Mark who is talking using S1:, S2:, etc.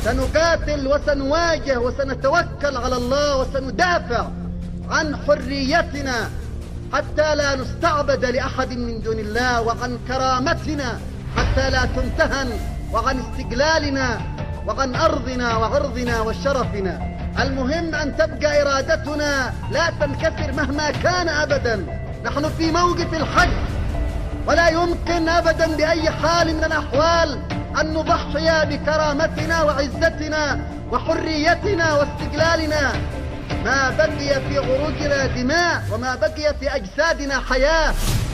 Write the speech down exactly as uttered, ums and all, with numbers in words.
S1: سنقاتل وسنواجه وسنتوكل على الله وسندافع عن حريتنا حتى لا نستعبد لأحد من دون الله، وعن كرامتنا حتى لا تمتهن، وعن استقلالنا وعن أرضنا وعرضنا وشرفنا. المهم أن تبقى إرادتنا لا تنكسر مهما كان أبدا. نحن في موقف الحق، ولا يمكن أبدا بأي حال من الأحوال أن نضحي بكرامتنا وعزتنا وحريتنا واستقلالنا ما بقي في عروقنا دماء وما بقي في أجسادنا حياة.